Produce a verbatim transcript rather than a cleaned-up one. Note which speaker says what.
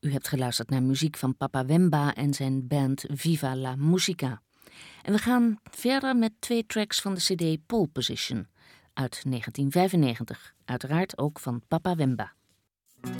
Speaker 1: U hebt geluisterd naar muziek van Papa Wemba en zijn band Viva la Musica. En we gaan verder met twee tracks van de cd Pole Position uit negentien vijfennegentig. Uiteraard ook van Papa Wemba.